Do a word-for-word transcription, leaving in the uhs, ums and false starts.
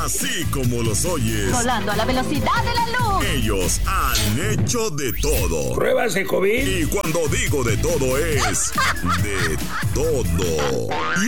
Así como los oyes. Volando a la velocidad de la luz. Ellos han hecho de todo. ¿Pruebas de COVID? Y cuando digo de todo es de todo.